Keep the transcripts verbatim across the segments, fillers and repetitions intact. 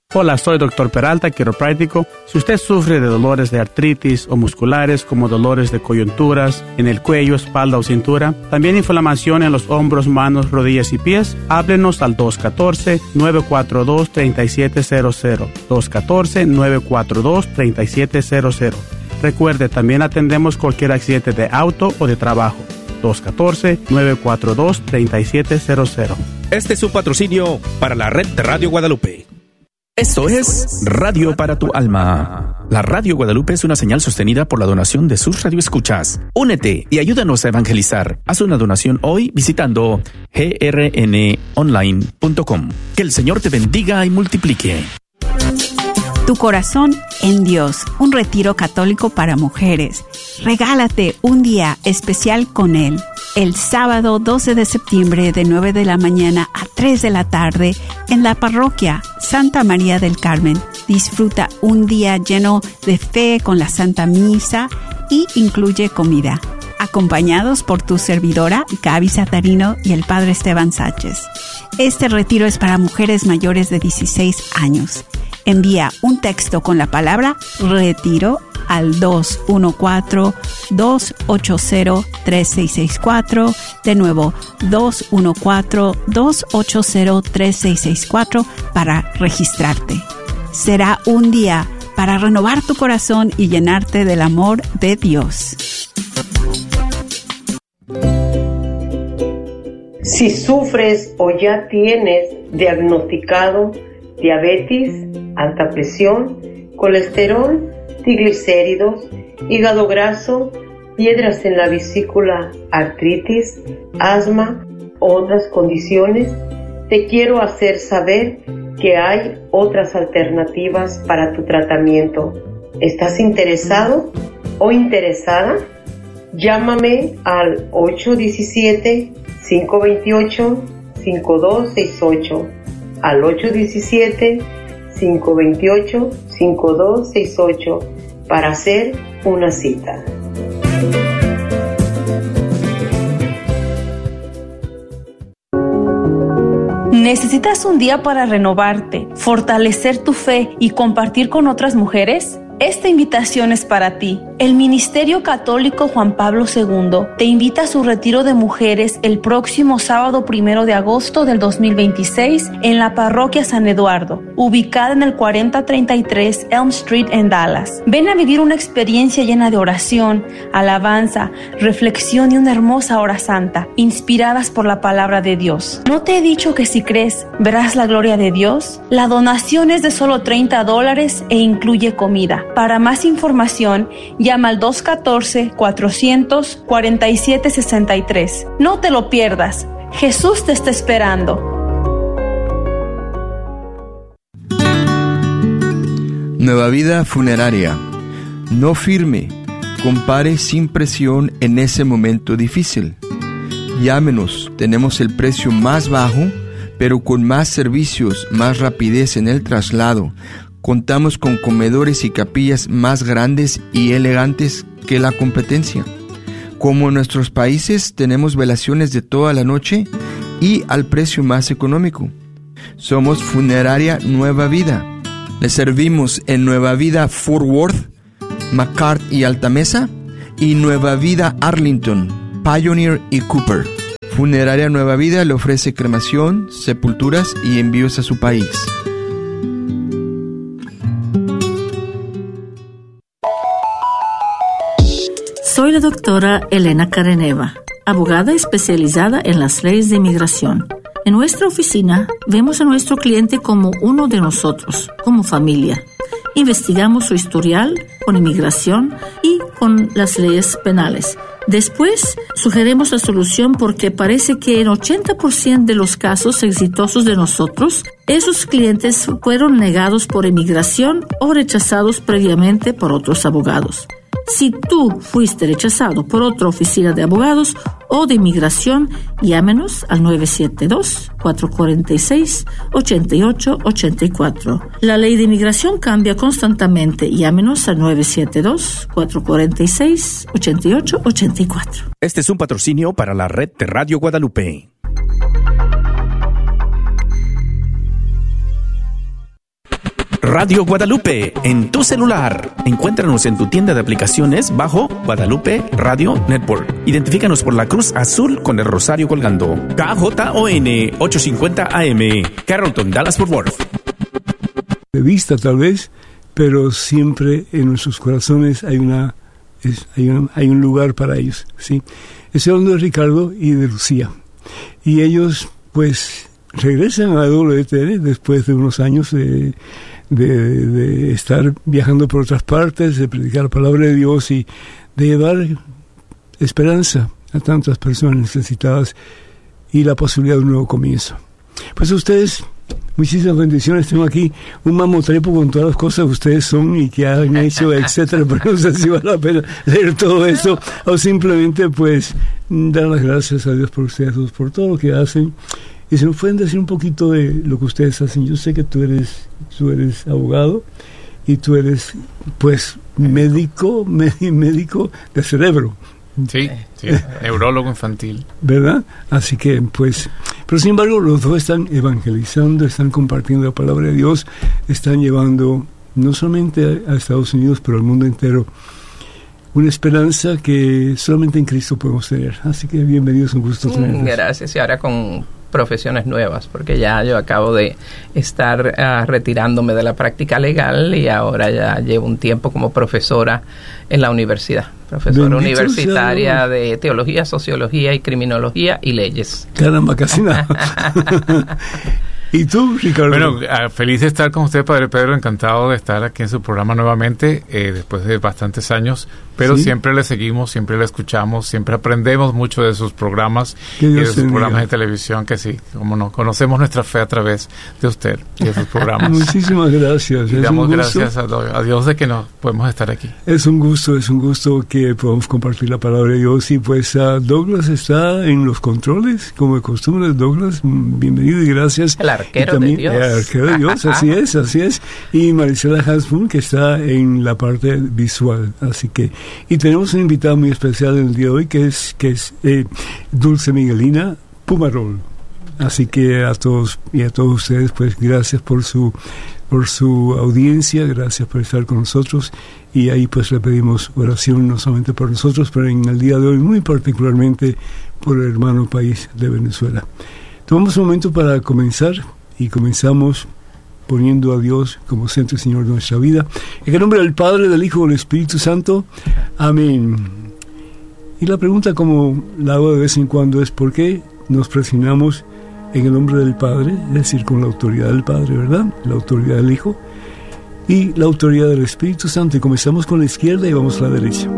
Hola, soy doctor Peralta, quiropráctico. Si usted sufre de dolores de artritis o musculares como dolores de coyunturas en el cuello, espalda o cintura, también inflamación en los hombros, manos, rodillas y pies, háblenos al dos uno cuatro, nueve cuatro dos, tres siete cero cero. dos uno cuatro, nueve cuatro dos, tres siete cero cero. Recuerde, también atendemos cualquier accidente de auto o de trabajo. dos uno cuatro, nueve cuatro dos, tres siete cero cero. Este es un patrocinio para la red de Radio Guadalupe. Esto es Radio para tu Alma. La Radio Guadalupe es una señal sostenida por la donación de sus radioescuchas. Únete y ayúdanos a evangelizar. Haz una donación hoy visitando g r n online punto com. Que el Señor te bendiga y multiplique. Tu corazón en Dios, un retiro católico para mujeres. Regálate un día especial con Él. El sábado doce de septiembre de nueve de la mañana a tres de la tarde en la parroquia Santa María del Carmen. Disfruta un día lleno de fe con la Santa Misa y incluye comida. Acompañados por tu servidora Gaby Satarino y el Padre Esteban Sánchez. Este retiro es para mujeres mayores de dieciséis años. Envía un texto con la palabra retiro al dos uno cuatro, dos ocho cero, tres seis seis cuatro. De nuevo, dos uno cuatro, dos ocho cero, tres seis seis cuatro para registrarte. Será un día para renovar tu corazón y llenarte del amor de Dios. Si sufres o ya tienes diagnosticado diabetes, alta presión, colesterol, triglicéridos, hígado graso, piedras en la vesícula, artritis, asma o otras condiciones, te quiero hacer saber que hay otras alternativas para tu tratamiento. ¿Estás interesado o interesada? Llámame al ocho uno siete, cinco dos ocho, cinco dos seis ocho, al ocho uno siete, cinco dos ocho, cinco dos seis ocho para hacer una cita. ¿Necesitas un día para renovarte, fortalecer tu fe y compartir con otras mujeres? Esta invitación es para ti. El Ministerio Católico Juan Pablo segundo te invita a su retiro de mujeres el próximo sábado primero de agosto del dos mil veintiséis en la parroquia San Eduardo, ubicada en el cuarenta treinta y tres Elm Street en Dallas. Ven a vivir una experiencia llena de oración, alabanza, reflexión y una hermosa hora santa, inspiradas por la palabra de Dios. ¿No te he dicho que si crees, verás la gloria de Dios? La donación es de solo treinta dólares e incluye comida. Para más información, llama al dos uno cuatro, cuatrocientos, cuarenta y siete sesenta y tres. No te lo pierdas. Jesús te está esperando. Nueva Vida Funeraria. No firme. Compare sin presión en ese momento difícil. Llámenos. Tenemos el precio más bajo, pero con más servicios, más rapidez en el traslado. Contamos con comedores y capillas más grandes y elegantes que la competencia. Como en nuestros países, tenemos velaciones de toda la noche y al precio más económico. Somos Funeraria Nueva Vida. Le servimos en Nueva Vida Fort Worth, McCart y Altamesa, y Nueva Vida Arlington, Pioneer y Cooper. Funeraria Nueva Vida le ofrece cremación, sepulturas y envíos a su país. Soy la doctora Elena Careneva, abogada especializada en las leyes de inmigración. En nuestra oficina vemos a nuestro cliente como uno de nosotros, como familia. Investigamos su historial con inmigración y con las leyes penales. Después, sugerimos la solución porque parece que en ochenta por ciento de los casos exitosos de nosotros, esos clientes fueron negados por inmigración o rechazados previamente por otros abogados. Si tú fuiste rechazado por otra oficina de abogados o de inmigración, llámenos al nueve siete dos, cuatro cuatro seis, ocho ocho ocho cuatro. La ley de inmigración cambia constantemente. Llámenos al nueve siete dos, cuatro cuatro seis, ocho ocho ocho cuatro. Este es un patrocinio para la red de Radio Guadalupe. Radio Guadalupe en tu celular. Encuéntranos en tu tienda de aplicaciones bajo Guadalupe Radio Network. Identifícanos por la cruz azul con el rosario colgando. K J O N ochocientos cincuenta A M, Carrollton, Dallas-Fort Worth. De vista tal vez, pero siempre en nuestros corazones hay una es, hay, un, hay un lugar para ellos, ¿sí? Estoy hablando de Ricardo y de Lucía. Y ellos, pues, regresan a W T N después de unos años de, de, de estar viajando por otras partes, de predicar la palabra de Dios y de llevar esperanza a tantas personas necesitadas y la posibilidad de un nuevo comienzo. Pues ustedes, muchísimas bendiciones. Tengo aquí un mamotrepo con todas las cosas que ustedes son y que han hecho, etcétera, pero no sé si vale la pena leer todo eso o simplemente pues dar las gracias a Dios por ustedes dos, por todo lo que hacen. Y si nos pueden decir un poquito de lo que ustedes hacen. Yo sé que tú eres tú eres abogado y tú eres pues médico médico de cerebro. Sí, sí, neurólogo infantil. ¿Verdad? Así que, pues, pero sin embargo, los dos están evangelizando, están compartiendo la palabra de Dios, están llevando, no solamente a, a Estados Unidos, pero al mundo entero, una esperanza que solamente en Cristo podemos tener. Así que bienvenidos, un gusto tenerlos. Gracias, y ahora con profesiones nuevas, porque ya yo acabo de estar uh, retirándome de la práctica legal y ahora ya llevo un tiempo como profesora en la universidad, profesora Bendito universitaria sea, de teología, sociología y criminología y leyes. Caramba, casi nada. ¿Y tú, Ricardo? Bueno, feliz de estar con usted, Padre Pedro, encantado de estar aquí en su programa nuevamente, eh, después de bastantes años, pero ¿sí? Siempre le seguimos, siempre le escuchamos, siempre aprendemos mucho de sus programas y de sus bendiga. Programas de televisión, que sí, como no, conocemos nuestra fe a través de usted y de sus programas. Muchísimas gracias. Y damos gracias a, a Dios de que nos podemos estar aquí. Es un gusto, es un gusto que podamos compartir la palabra de Dios. Y pues uh, Douglas está en los controles, como de costumbre. Douglas, bienvenido y gracias. El arquero también, de Dios. El arquero de Dios, así es, así es. Y Marisela Hansmoon, que está en la parte visual. Así que, y tenemos un invitado muy especial en el día de hoy, que es, que es eh, Dulce Miguelina Pumarol. Así que a todos y a todos ustedes, pues gracias por su por su audiencia, gracias por estar con nosotros, y ahí pues le pedimos oración no solamente por nosotros, pero en el día de hoy muy particularmente por el hermano país de Venezuela. Tomamos un momento para comenzar y comenzamos poniendo a Dios como centro y Señor de nuestra vida. En el nombre del Padre, del Hijo y del Espíritu Santo. Amén. Y la pregunta, como la hago de vez en cuando, es ¿por qué nos presionamos en el nombre del Padre? Es decir, con la autoridad del Padre, ¿verdad? La autoridad del Hijo y la autoridad del Espíritu Santo. Y comenzamos con la izquierda y vamos a la derecha.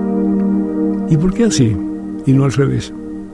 ¿Y por qué así? Y no al revés.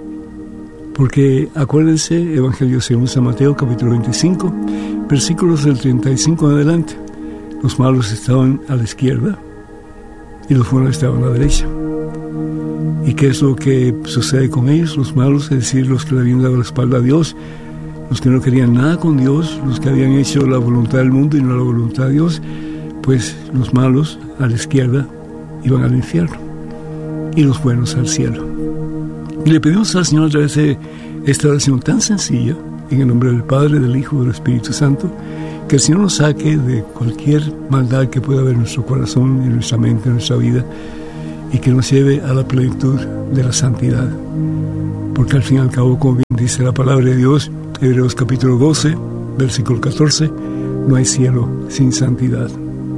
Porque acuérdense, Evangelio según San Mateo, capítulo veinticinco, versículos del treinta y cinco en adelante. Los malos estaban a la izquierda y los buenos estaban a la derecha. ¿Y qué es lo que sucede con ellos? Los malos, es decir, los que le habían dado la espalda a Dios, los que no querían nada con Dios, los que habían hecho la voluntad del mundo y no la voluntad de Dios, pues los malos a la izquierda iban al infierno y los buenos al cielo. Y le pedimos al Señor a través de esta oración tan sencilla, en el nombre del Padre, del Hijo y del Espíritu Santo, que el Señor nos saque de cualquier maldad que pueda haber en nuestro corazón, en nuestra mente, en nuestra vida, y que nos lleve a la plenitud de la santidad. Porque al fin y al cabo, como bien dice la palabra de Dios, Hebreos capítulo doce, versículo catorce, no hay cielo sin santidad.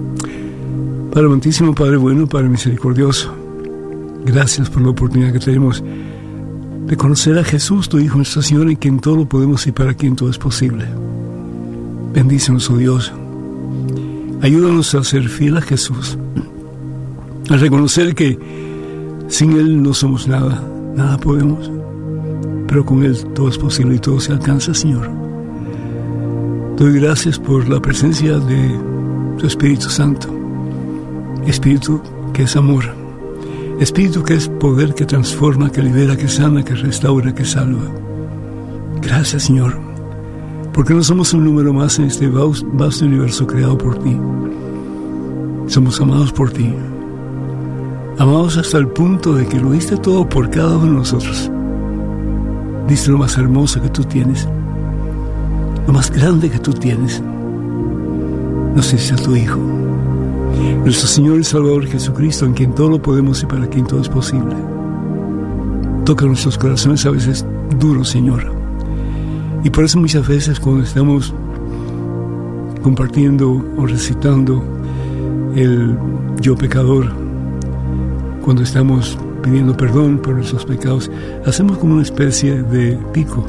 Padre amantísimo, Padre bueno, Padre misericordioso, gracias por la oportunidad que tenemos de conocer a Jesús, tu Hijo, nuestro Señor, en quien todo lo podemos y para quien todo es posible. Bendícenos, oh Dios. Ayúdanos a ser fiel a Jesús, a reconocer que sin Él no somos nada, nada podemos, pero con Él todo es posible y todo se alcanza, Señor. Doy gracias por la presencia de tu Espíritu Santo, Espíritu que es amor, Espíritu que es poder, que transforma, que libera, que sana, que restaura, que salva. Gracias, Señor, porque no somos un número más en este vasto universo creado por ti. Somos amados por ti, amados hasta el punto de que lo diste todo por cada uno de nosotros. Diste lo más hermoso que tú tienes, lo más grande que tú tienes. nos diste a tu Hijo, nuestro Señor y Salvador Jesucristo, en quien todo lo podemos y para quien todo es posible. Toca nuestros corazones a veces duros, Señor. Y por eso muchas veces cuando estamos compartiendo o recitando el yo pecador, cuando estamos pidiendo perdón por nuestros pecados, hacemos como una especie de pico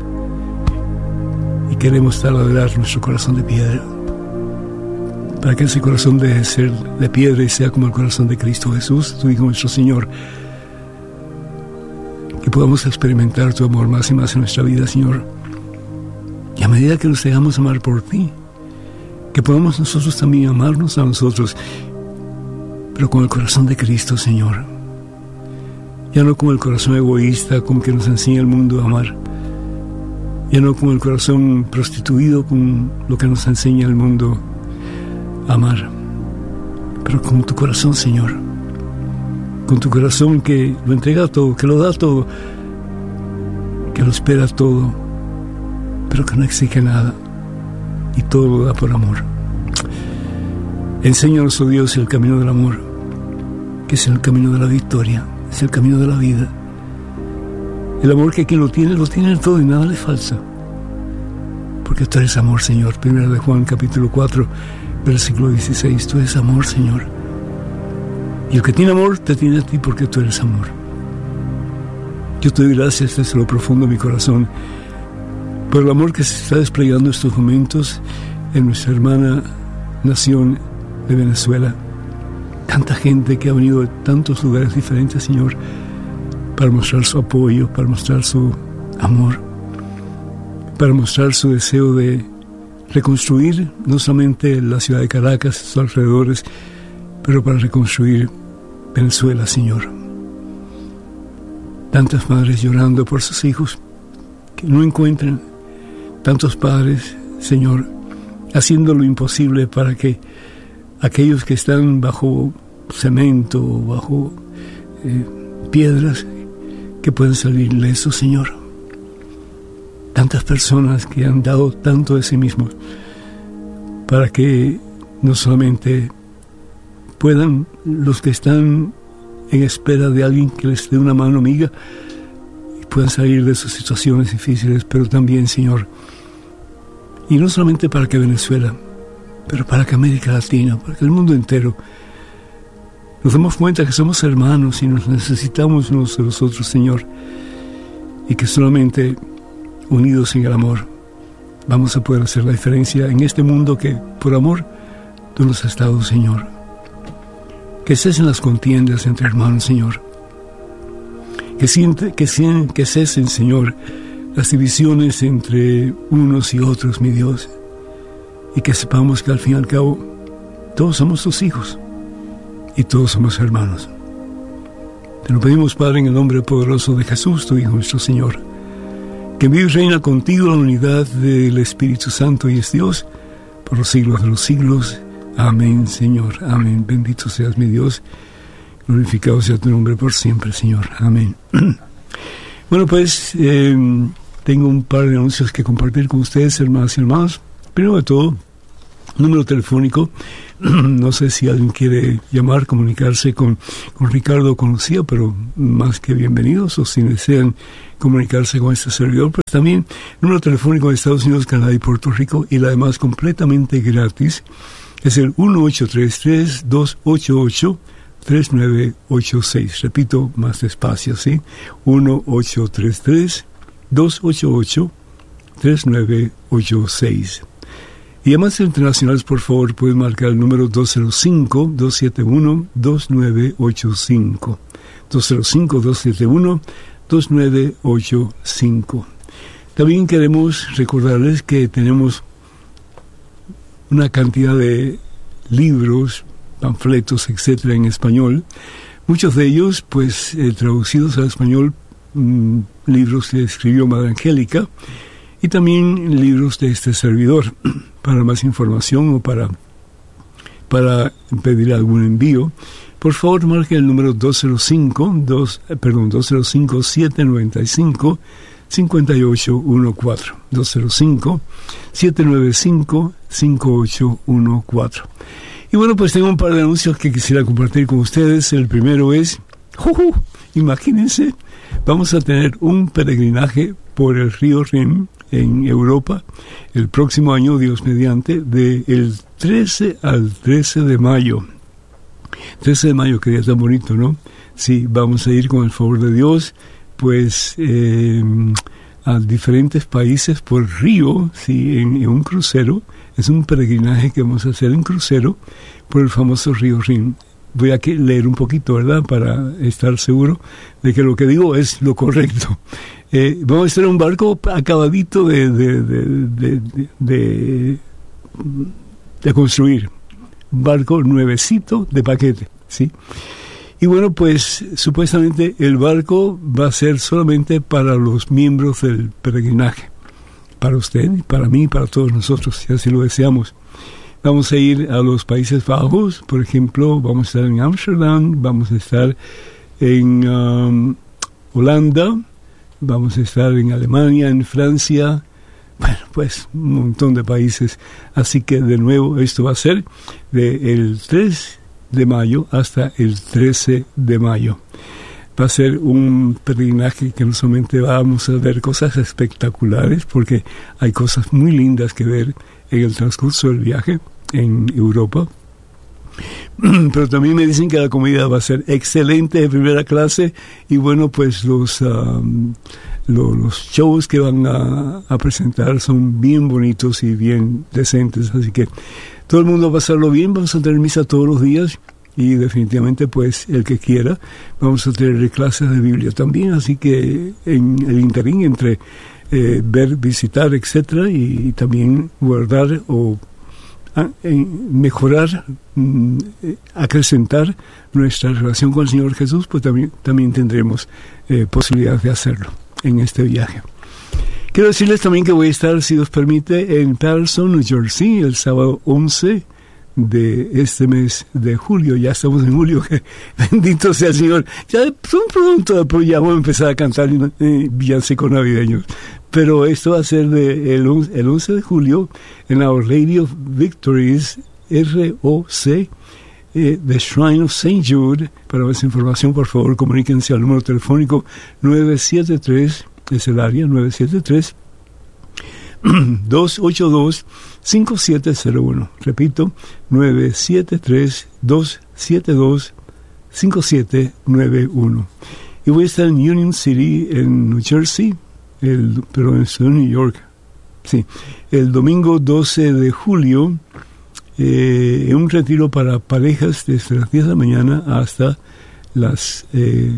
y queremos taladrar nuestro corazón de piedra para que ese corazón deje de ser de piedra y sea como el corazón de Cristo Jesús, tu Hijo nuestro Señor. Que podamos experimentar tu amor más y más en nuestra vida, Señor. Y a medida que nos dejamos amar por ti, que podamos nosotros también amarnos a nosotros, pero con el corazón de Cristo, Señor. Ya no con el corazón egoísta con que nos enseña el mundo a amar. Ya no con el corazón prostituido con lo que nos enseña el mundo a amar. Pero con tu corazón, Señor. Con tu corazón que lo entrega todo, que lo da todo, que lo espera todo, pero que no exige nada. Y todo lo da por amor. Enséñanos, oh Dios, el camino del amor, que es el camino de la victoria, es el camino de la vida. El amor que quien lo tiene, lo tiene todo y nada le falta. Porque tú eres amor, Señor. Primera de Juan, capítulo cuatro, versículo dieciséis. Tú eres amor, Señor. Y el que tiene amor, te tiene a ti porque tú eres amor. Yo te doy gracias desde lo profundo de mi corazón por el amor que se está desplegando en estos momentos en nuestra hermana nación de Venezuela. Tanta gente que ha venido de tantos lugares diferentes, Señor, para mostrar su apoyo, para mostrar su amor, para mostrar su deseo de reconstruir no solamente la ciudad de Caracas, sus alrededores, pero para reconstruir Venezuela, Señor. Tantas madres llorando por sus hijos que no encuentran, tantos padres, Señor, haciendo lo imposible para que aquellos que están bajo cemento, bajo eh, piedras, que puedan salir ilesos, Señor. Tantas personas que han dado tanto de sí mismos para que no solamente puedan los que están en espera de alguien que les dé una mano amiga y puedan salir de sus situaciones difíciles, pero también, Señor, y no solamente para que Venezuela, pero para que América Latina, para que el mundo entero nos demos cuenta que somos hermanos y nos necesitamos unos de los otros, Señor, y que solamente unidos en el amor vamos a poder hacer la diferencia en este mundo que, por amor, tú nos has dado, Señor. Que cesen las contiendas entre hermanos, Señor. Que, siente, que, que cesen, Señor, las divisiones entre unos y otros, mi Dios. Y que sepamos que al fin y al cabo todos somos tus hijos y todos somos hermanos. Te lo pedimos, Padre, en el nombre poderoso de Jesús, tu Hijo, nuestro Señor, que vive y reina contigo la unidad del Espíritu Santo y es Dios por los siglos de los siglos. Amén, Señor. Amén. Bendito seas, mi Dios. Glorificado sea tu nombre por siempre, Señor. Amén. Bueno, pues eh, tengo un par de anuncios que compartir con ustedes, hermanas y hermanos. Primero de todo, número telefónico. No sé si alguien quiere llamar, comunicarse con, con Ricardo o con Lucía, pero más que bienvenidos. O si desean comunicarse con este servidor, pues también número telefónico de Estados Unidos, Canadá y Puerto Rico, y además completamente gratis. Es el uno ocho tres tres, dos ocho ocho, tres nueve ocho seis. Repito más despacio, ¿sí? uno ocho tres tres, dos ocho ocho, tres nueve ocho seis. Y además internacionales, por favor, pueden marcar el número dos cero cinco, dos siete uno, dos nueve ocho cinco. dos cero cinco, dos siete uno, dos nueve ocho cinco. También queremos recordarles que tenemos una cantidad de libros, panfletos, etcétera, en español. Muchos de ellos, pues, eh, traducidos al español, mmm, libros que escribió Madre Angélica, y también libros de este servidor. Para más información o para, para pedir algún envío, por favor marque el número dos cero cinco, dos, perdón, dos cero cinco, siete nueve cinco, cinco ocho uno cuatro. dos cero cinco, siete nueve cinco, cinco ocho uno cuatro. Y bueno, pues tengo un par de anuncios que quisiera compartir con ustedes. El primero es, ¡juju! Imagínense, vamos a tener un peregrinaje por el río Rin en Europa el próximo año, Dios mediante, del trece al trece de mayo. trece de mayo, que día tan bonito, ¿no? Sí, vamos a ir con el favor de Dios, pues eh, a diferentes países por río, sí, en, en un crucero. Es un peregrinaje que vamos a hacer en crucero por el famoso río Rin. Voy a leer un poquito, ¿verdad?, para estar seguro de que lo que digo es lo correcto. Eh, vamos a estar en un barco acabadito de, de, de, de, de, de, de construir. Un barco nuevecito de paquete, ¿sí? Y bueno, pues supuestamente el barco va a ser solamente para los miembros del peregrinaje. Para usted, para mí, para todos nosotros, si así lo deseamos. Vamos a ir a los Países Bajos, por ejemplo, vamos a estar en Ámsterdam, vamos a estar en um, Holanda, vamos a estar en Alemania, en Francia, bueno, pues un montón de países. Así que de nuevo esto va a ser del tres de mayo hasta el trece de mayo. Va a ser un peregrinaje que no solamente vamos a ver cosas espectaculares, porque hay cosas muy lindas que ver en el transcurso del viaje en Europa, pero también me dicen que la comida va a ser excelente, de primera clase, y bueno, pues los um, lo, los shows que van a, a presentar son bien bonitos y bien decentes, así que todo el mundo va a pasarlo bien. Vamos a tener misa todos los días y definitivamente, pues, el que quiera, vamos a tener clases de Biblia también, así que en el interín entre eh, ver, visitar, etcétera, y, y también guardar o a, en mejorar, mm, acrecentar nuestra relación con el Señor Jesús, pues también, también tendremos eh, posibilidad de hacerlo en este viaje. Quiero decirles también que voy a estar, si Dios permite, en Patterson, New Jersey, el sábado once de este mes de julio. Ya estamos en julio, bendito sea el Señor. Ya pronto, pronto ya voy a empezar a cantar eh, villancicos navideños. Pero esto va a ser de el, el once de julio en Our Lady of Victories, R O C, eh, The Shrine of Saint Jude. Para más información, por favor, comuníquense al número telefónico nueve siete tres, es el área, nueve siete tres, dos ocho dos, cinco siete cero uno. Repito, nueve siete tres, dos siete dos, cinco siete nueve uno. Y voy a estar en Union City, en New Jersey, el, pero en New York, sí, el domingo doce de julio, eh, en un retiro para parejas desde las diez de la mañana hasta las eh,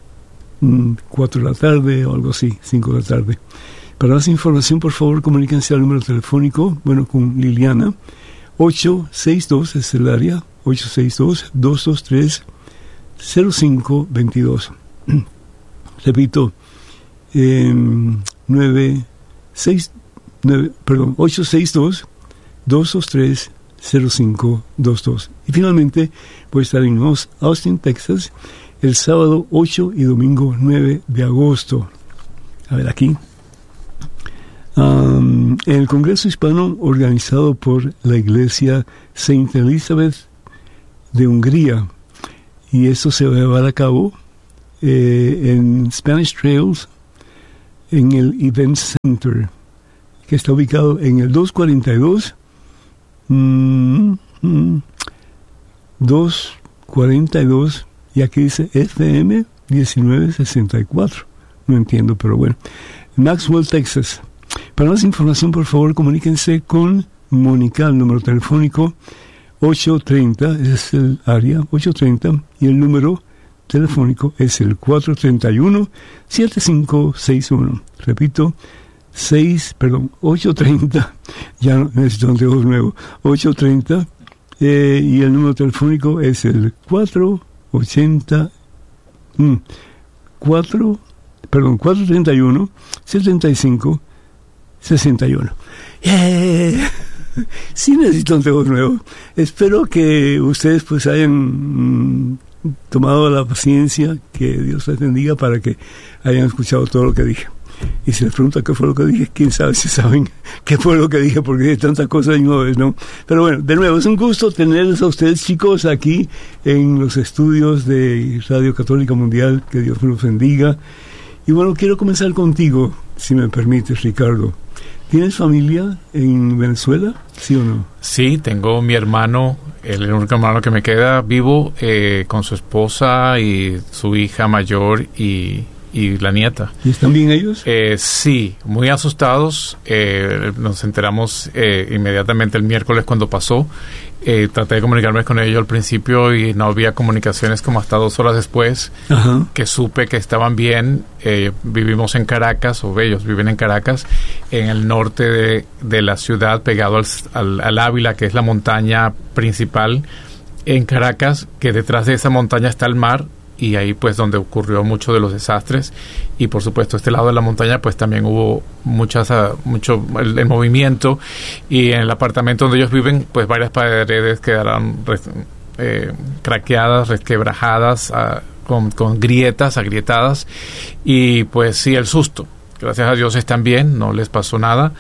cuatro de la tarde o algo así, cinco de la tarde. Para más información, por favor, comuníquense al número telefónico, bueno, con Liliana, ocho seis dos, es el área, ocho seis dos, dos dos tres, cero cinco dos dos. Repito, eh, nueve seis, nueve, perdón, ocho seis dos, dos dos tres, cero cinco dos dos. Y finalmente, voy a estar en Austin, Texas, el sábado ocho y domingo nueve de agosto. A ver, aquí. Um, en el Congreso Hispano organizado por la Iglesia Saint Elizabeth de Hungría, y esto se va a llevar a cabo eh, en Spanish Trails, en el Event Center, que está ubicado en el doscientos cuarenta y dos, mm, mm, doscientos cuarenta y dos, y aquí dice F M diecinueve sesenta y cuatro, no entiendo, pero bueno, Maxwell, Texas. Para más información, por favor, comuníquense con Mónica, el número telefónico ocho treinta, es el área, ocho treinta, y el número telefónico es el cuatro tres uno, siete cinco seis uno. Repito, seis, perdón, ocho treinta, ya no necesito un teléfono nuevo, ocho treinta, eh, y el número telefónico es el cuatro ochenta, mm, cuatro, perdón, cuatro treinta y uno, setenta y cinco sesenta y uno. Yeah. Sí necesito un teléfono nuevo. Espero que ustedes pues hayan mm, tomado la paciencia, que Dios les bendiga, para que hayan escuchado todo lo que dije. y se les pregunta qué fue lo que dije, quién sabe si saben qué fue lo que dije, porque dije tantas cosas de una vez, ¿no? Pero bueno, de nuevo, es un gusto tenerles a ustedes, chicos, aquí en los estudios de Radio Católica Mundial. Que Dios me los bendiga. Y bueno, quiero comenzar contigo, si me permites, Ricardo. ¿Tienes familia en Venezuela, sí o no? Sí, tengo mi hermano, el único hermano que me queda vivo, eh, con su esposa y su hija mayor y, y la nieta. ¿Y están bien ellos? Eh, sí, muy asustados. Eh, nos enteramos eh, inmediatamente el miércoles cuando pasó. Eh, traté de comunicarme con ellos al principio y no había comunicaciones como hasta dos horas después. Ajá. Que supe que estaban bien. Eh, vivimos en Caracas, o ellos viven en Caracas, en el norte de, de la ciudad, pegado al, al, al Ávila, que es la montaña principal en Caracas, que detrás de esa montaña está el mar, y ahí pues donde ocurrió mucho de los desastres. Y por supuesto este lado de la montaña pues también hubo muchas uh, mucho el, el movimiento, y en el apartamento donde ellos viven pues varias paredes quedaron eh, craqueadas, resquebrajadas, uh, con, con grietas, agrietadas, y pues sí, el susto. Gracias a Dios están bien, no les pasó nada,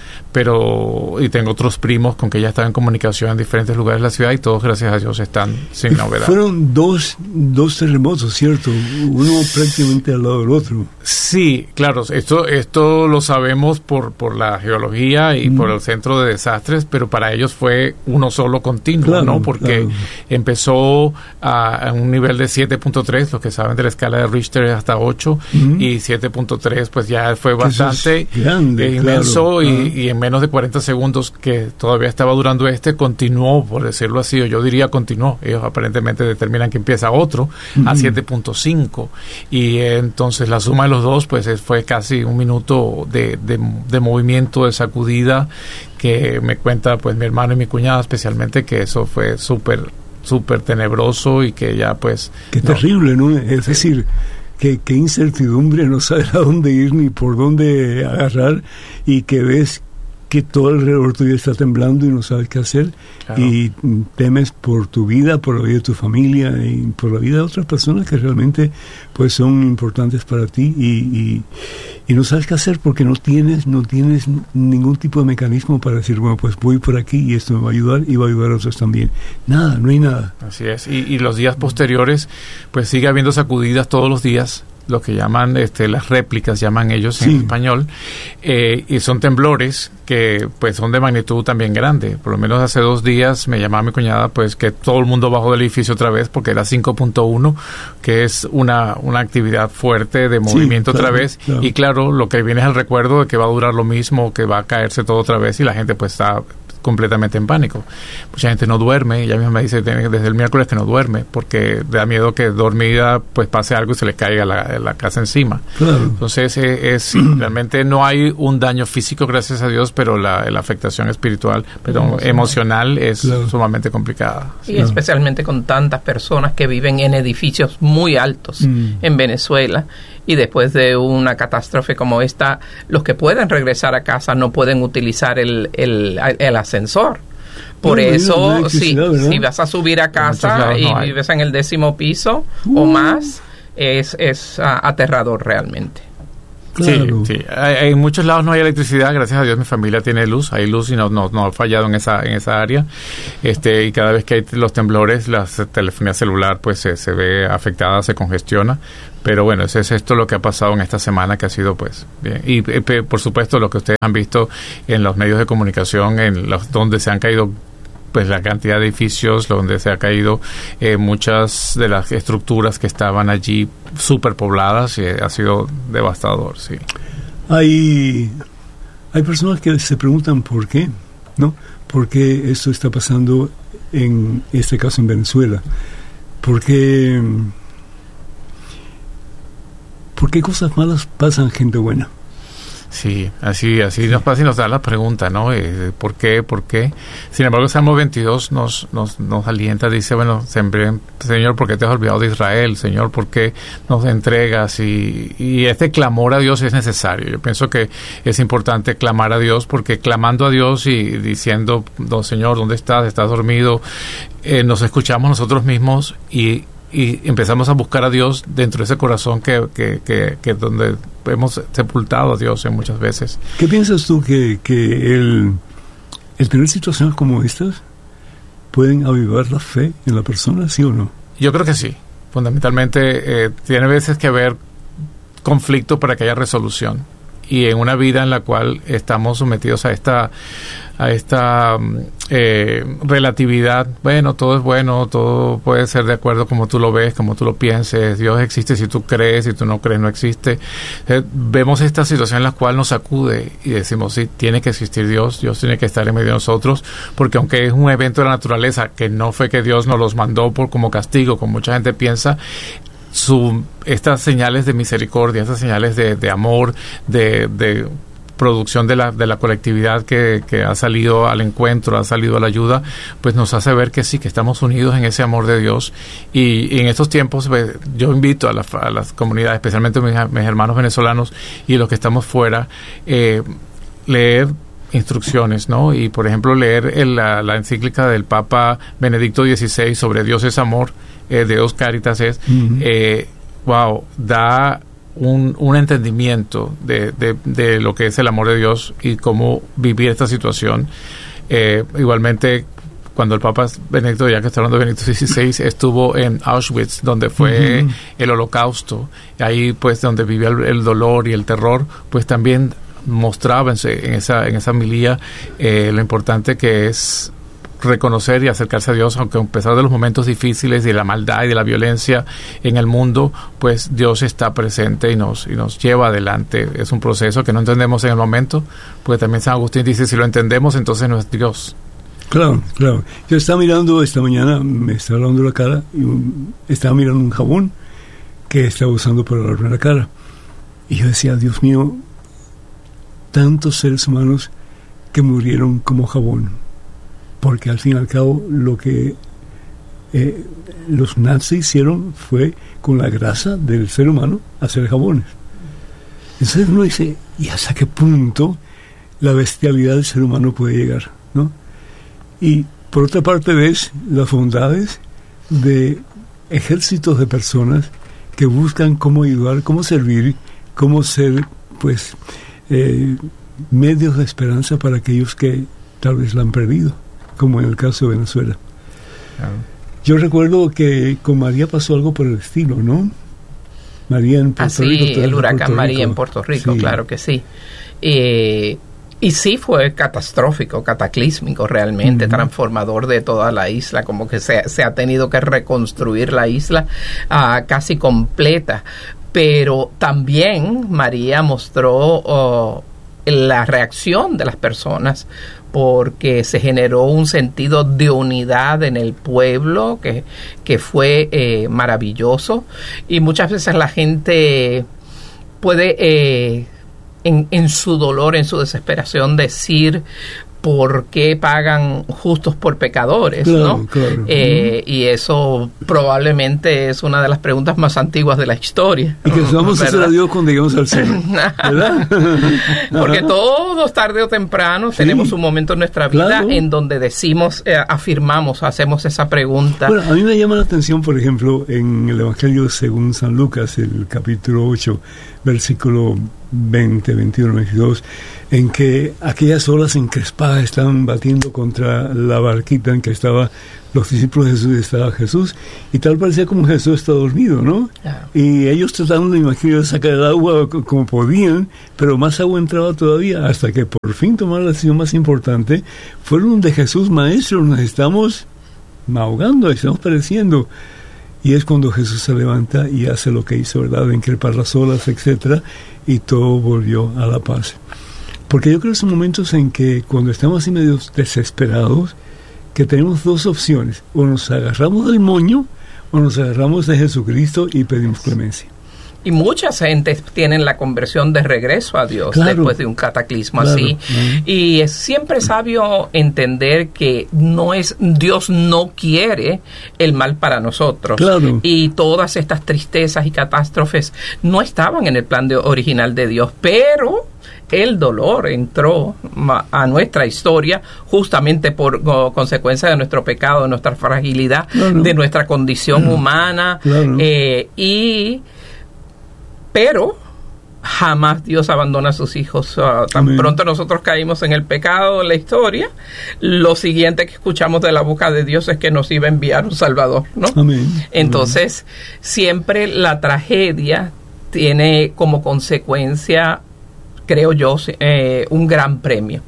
pero y tengo otros primos con que ya están en comunicación en diferentes lugares de la ciudad, y todos, gracias a Dios, están sin novedad. Fueron dos, dos terremotos, ¿cierto? Uno prácticamente al lado del otro. Sí, claro, esto esto lo sabemos por, por la geología y mm. por el centro de desastres, pero para ellos fue uno solo continuo, claro, ¿no? Porque claro. empezó a, a un nivel de siete punto tres, los que saben de la escala de Richter es hasta ocho, mm. y siete punto tres pues ya fue bastante grande, inmenso, claro. y, ah. y en menos de cuarenta segundos que todavía estaba durando este, continuó, por decirlo así, o yo diría continuó. Ellos aparentemente determinan que empieza otro uh-huh. a siete punto cinco, y eh, entonces la suma de los dos pues es, fue casi un minuto de, de, de movimiento, de sacudida, que me cuenta pues mi hermano y mi cuñada especialmente, que eso fue súper súper tenebroso, y que ya pues... Qué no. terrible, ¿no? Es sí. decir... Qué, qué incertidumbre, no sabes a dónde ir ni por dónde agarrar, y que ves que todo alrededor tuyo está temblando y no sabes qué hacer, claro. y temes por tu vida, por la vida de tu familia y por la vida de otras personas que realmente pues son importantes para ti, y, y, y no sabes qué hacer porque no tienes no tienes ningún tipo de mecanismo para decir, bueno, pues voy por aquí y esto me va a ayudar y va a ayudar a otros también. Nada, no hay nada. Así es, y, y los días posteriores pues sigue habiendo sacudidas todos los días, lo que llaman este, las réplicas, llaman ellos sí. en español, eh, y son temblores que pues son de magnitud también grande. Por lo menos hace dos días me llamaba mi cuñada pues que todo el mundo bajó del edificio otra vez porque era cinco punto uno, que es una, una actividad fuerte de movimiento sí, claro, otra vez, claro. y claro, lo que viene es el recuerdo de que va a durar lo mismo, que va a caerse todo otra vez, y la gente pues está completamente en pánico. Mucha gente no duerme, ella misma me dice desde el miércoles que no duerme porque da miedo que dormida pues pase algo y se le caiga la, la casa encima. Claro. Entonces eh, es realmente no hay un daño físico, gracias a Dios, pero la, la afectación espiritual, perdón, emocional, emocional es claro. sumamente complicada. Y sí. especialmente con tantas personas que viven en edificios muy altos mm. en Venezuela, y después de una catástrofe como esta, los que pueden regresar a casa no pueden utilizar el, el, el ascensor. Por no, eso, no si, si vas a subir a casa y no vives en el décimo piso uh. o más, es, es uh, aterrador realmente. Claro. Sí, sí. Hay, hay muchos lados no hay electricidad, gracias a Dios mi familia tiene luz, hay luz y no no, no ha fallado en esa en esa área, este y cada vez que hay los temblores la telefonía celular pues se, se ve afectada, se congestiona, pero bueno, es, es esto lo que ha pasado en esta semana, que ha sido pues bien, y, y por supuesto lo que ustedes han visto en los medios de comunicación, en los donde se han caído pues la cantidad de edificios donde se ha caído, eh, muchas de las estructuras que estaban allí superpobladas, y ha sido devastador, sí. Hay hay personas que se preguntan por qué, ¿no? ¿Por qué esto está pasando en este caso en Venezuela? ¿Por qué, ¿por qué cosas malas pasan gente buena? Sí, así así nos pasa y nos da la pregunta, ¿no? Eh, ¿Por qué? ¿Por qué? Sin embargo, el Salmo veintidós nos nos nos alienta, dice, bueno, siempre, Señor, ¿por qué te has olvidado de Israel? Señor, ¿por qué nos entregas? Y, y este clamor a Dios es necesario. Yo pienso que es importante clamar a Dios, porque clamando a Dios y diciendo, don Señor, ¿dónde estás? ¿Estás dormido? Eh, nos escuchamos nosotros mismos, y y empezamos a buscar a Dios dentro de ese corazón que, que, que, que donde hemos sepultado a Dios en muchas veces. ¿Qué piensas tú que, que el, el tener situaciones como estas pueden avivar la fe en la persona, sí o no? Yo creo que sí. Fundamentalmente eh, tiene veces que haber conflicto para que haya resolución. Y en una vida en la cual estamos sometidos a esta a esta eh, relatividad, bueno, todo es bueno, todo puede ser de acuerdo como tú lo ves, como tú lo pienses, Dios existe si tú crees, si tú no crees, no existe. Eh, vemos esta situación en la cual nos sacude y decimos, sí, tiene que existir Dios, Dios tiene que estar en medio de nosotros, porque aunque es un evento de la naturaleza, que no fue que Dios nos los mandó por como castigo, como mucha gente piensa, Su, estas señales de misericordia, estas señales de, de amor, de, de producción de la, de la colectividad que, que ha salido al encuentro, ha salido a la ayuda, pues nos hace ver que sí, que estamos unidos en ese amor de Dios. Y, y en estos tiempos pues, yo invito a, la, a las comunidades, especialmente mis, mis hermanos venezolanos y los que estamos fuera, eh, leer instrucciones, ¿no? Y por ejemplo leer el, la, la encíclica del Papa Benedicto dieciséis sobre Dios es amor, eh, Deus Caritas es, uh-huh. eh, wow, da un, un entendimiento de, de, de lo que es el amor de Dios y cómo vivir esta situación. Eh, igualmente, cuando el Papa Benedicto, ya que está hablando de Benedicto dieciséis, estuvo en Auschwitz, donde fue uh-huh. el Holocausto, ahí pues donde vivía el, el dolor y el terror, pues también mostraba en, en esa en esa homilía eh, lo importante que es reconocer y acercarse a Dios, aunque a pesar de los momentos difíciles y de la maldad y de la violencia en el mundo, pues Dios está presente y nos y nos lleva adelante. Es un proceso que no entendemos en el momento, porque también San Agustín dice, si lo entendemos, entonces no es Dios. Claro, claro. Yo estaba mirando esta mañana, me estaba lavando la cara, y un, estaba mirando un jabón que estaba usando para lavarme la cara. Y yo decía, Dios mío, tantos seres humanos que murieron como jabón, porque al fin y al cabo lo que eh, los nazis hicieron fue con la grasa del ser humano hacer jabones. Entonces uno dice, ¿y hasta qué punto la bestialidad del ser humano puede llegar, ¿no? Y por otra parte ves las bondades de ejércitos de personas que buscan cómo ayudar, cómo servir, cómo ser, pues, eh, medios de esperanza para aquellos que tal vez la han perdido, como en el caso de Venezuela. Claro. Yo recuerdo que con María pasó algo por el estilo, ¿no? María en Puerto Así, Rico. el huracán María en Puerto Rico, sí. Claro que sí. Eh, y sí fue catastrófico, cataclísmico realmente, uh-huh. transformador de toda la isla, como que se, se ha tenido que reconstruir la isla uh, casi completa. Pero también María mostró uh, la reacción de las personas, porque se generó un sentido de unidad en el pueblo que, que fue eh, maravilloso, y muchas veces la gente puede eh, en, en su dolor, en su desesperación decir ¿por qué pagan justos por pecadores? Claro, ¿no? Claro. Eh, y eso probablemente es una de las preguntas más antiguas de la historia. Y que vamos a hacer a Dios cuando lleguemos al cielo, ¿verdad? Porque todos, tarde o temprano, sí. tenemos un momento en nuestra vida claro. en donde decimos, eh, afirmamos, hacemos esa pregunta. Bueno, a mí me llama la atención, por ejemplo, en el Evangelio según San Lucas, el capítulo ocho, versículo veinte, veintiuno, veintidós, en que aquellas olas encrespadas estaban batiendo contra la barquita en que estaban los discípulos de Jesús y estaba Jesús, y tal parecía como Jesús está dormido, ¿no? Claro. Y ellos tratando de imaginar sacar el agua como podían, pero más agua entraba todavía, hasta que por fin tomaron la decisión más importante, fueron de Jesús, maestro, nos estamos ahogando, estamos pereciendo. Y es cuando Jesús se levanta y hace lo que hizo, ¿verdad? Encrepar las olas, etcétera, y todo volvió a la paz. Porque yo creo que son momentos en que cuando estamos así medio desesperados, que tenemos dos opciones: o nos agarramos del moño o nos agarramos de Jesucristo y pedimos clemencia. Y muchas gentes tienen la conversión de regreso a Dios claro, después de un cataclismo claro, así. Uh-huh. Y es siempre sabio entender que no es Dios no quiere el mal para nosotros. Claro. Y todas estas tristezas y catástrofes no estaban en el plan de, original de Dios, pero el dolor entró a nuestra historia justamente por uh, consecuencia de nuestro pecado, de nuestra fragilidad, claro. de nuestra condición mm. humana, claro. eh, y pero jamás Dios abandona a sus hijos. Uh, tan Amén. Pronto nosotros caímos en el pecado en la historia, lo siguiente que escuchamos de la boca de Dios es que nos iba a enviar un Salvador, ¿no? Amén. Entonces, Amén. Siempre la tragedia tiene como consecuencia, creo yo, eh, un gran premio.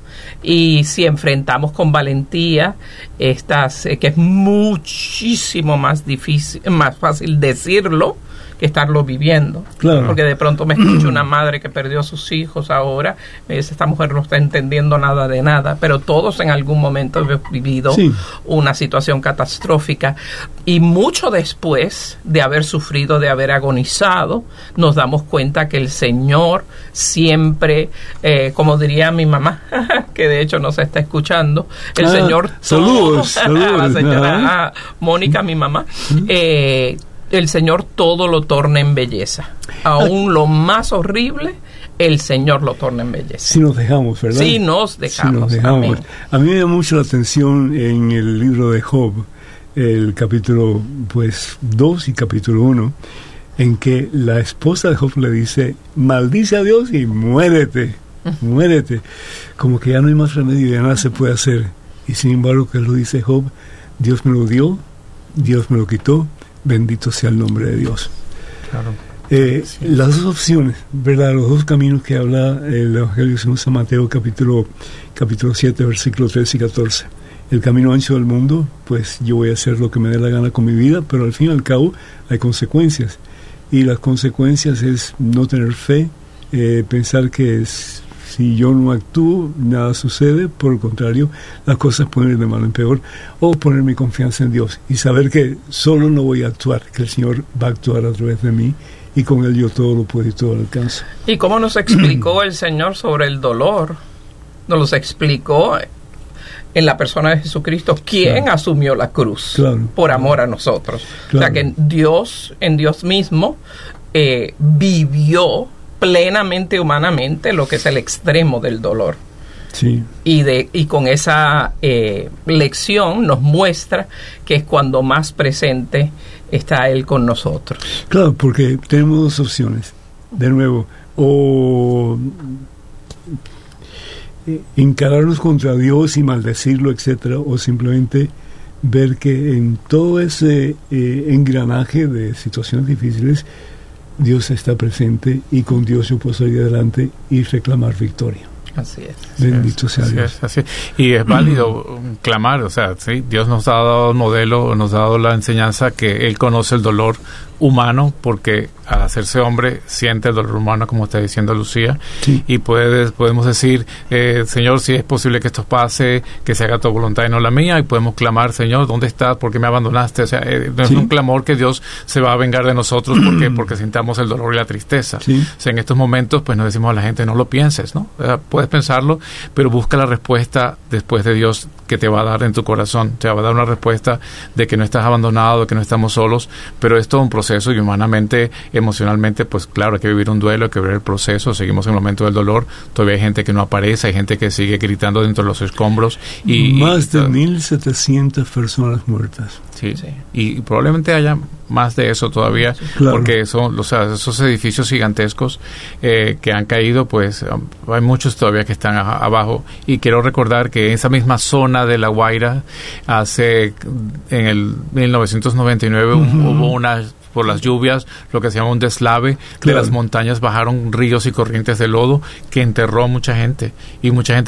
Y si enfrentamos con valentía estas, eh, que es muchísimo más difícil, más fácil decirlo que estarlo viviendo. Claro. Porque de pronto me escucho una madre que perdió a sus hijos ahora, me dice, esta mujer no está entendiendo nada de nada, pero todos en algún momento hemos vivido sí. una situación catastrófica, y mucho después de haber sufrido, de haber agonizado, nos damos cuenta que el Señor siempre, eh, como diría mi mamá, que de hecho nos está escuchando, el ah, Señor... Saludos, todo, saludos. La señora ah, Mónica, mi mamá, eh, el Señor todo lo torna en belleza. Aún lo más horrible, el Señor lo torna en belleza. Si nos dejamos, ¿verdad? Si nos dejamos. Si nos dejamos. Amén. A mí me da mucho la atención en el libro de Job, el capítulo pues dos y capítulo uno, en que la esposa de Job le dice, maldice a Dios y muérete, muérete. Como que ya no hay más remedio y ya nada se puede hacer. Y sin embargo, que lo dice Job, Dios me lo dio, Dios me lo quitó, bendito sea el nombre de Dios. Claro. Eh, sí. Las dos opciones, ¿verdad? Los dos caminos que habla el Evangelio según San Mateo, capítulo, capítulo siete, versículos trece y catorce. El camino ancho del mundo, pues yo voy a hacer lo que me dé la gana con mi vida, pero al fin y al cabo hay consecuencias. Y las consecuencias es no tener fe, eh, pensar que es, si yo no actúo, nada sucede. Por el contrario, las cosas pueden ir de mal en peor. O poner mi confianza en Dios y saber que solo no voy a actuar, que el Señor va a actuar a través de mí, y con Él yo todo lo puedo y todo lo alcanzo. ¿Y cómo nos explicó el Señor sobre el dolor? Nos los explicó en la persona de Jesucristo, quien claro. asumió la cruz claro. por amor a nosotros. Claro. O sea que Dios, en Dios mismo, eh, vivió plenamente humanamente lo que es el extremo del dolor. Sí. Y, de, y con esa eh, lección nos muestra que es cuando más presente está Él con nosotros. Claro, porque tenemos dos opciones. De nuevo, o encararnos contra Dios y maldecirlo, etcétera, o simplemente ver que en todo ese eh, engranaje de situaciones difíciles Dios está presente, y con Dios yo puedo salir adelante y reclamar victoria. Así es. Bendito sea así Dios. Es, así es. Y es válido clamar, o sea, sí, Dios nos ha dado el modelo, nos ha dado la enseñanza que Él conoce el dolor humano, porque al hacerse hombre siente el dolor humano, como está diciendo Lucía, sí. y puedes, podemos decir, eh, Señor, si es posible que esto pase, que se haga tu voluntad y no la mía, y podemos clamar, Señor, ¿dónde estás? ¿Por qué me abandonaste? O sea, eh, no sí. es un clamor que Dios se va a vengar de nosotros porque, porque sintamos el dolor y la tristeza. Sí. O sea, en estos momentos, pues nos decimos a la gente, no lo pienses, ¿no? O sea, puedes pensarlo, pero busca la respuesta después de Dios que te va a dar en tu corazón. Te va a dar una respuesta de que no estás abandonado, de que no estamos solos, pero es todo un proceso, y humanamente, emocionalmente, pues claro, hay que vivir un duelo, hay que vivir el proceso. Seguimos en el momento del dolor, todavía hay gente que no aparece, hay gente que sigue gritando dentro de los escombros. Y, más y, de mil setecientas personas muertas. Sí, sí, y probablemente haya más de eso todavía, claro. porque son, o sea, esos edificios gigantescos eh, que han caído, pues hay muchos todavía que están a, abajo. Y quiero recordar que en esa misma zona de La Guaira, hace en el mil novecientos noventa y nueve, uh-huh. hubo una, por las lluvias, lo que se llama un deslave, claro. de las montañas bajaron ríos y corrientes de lodo que enterró a mucha gente, y mucha gente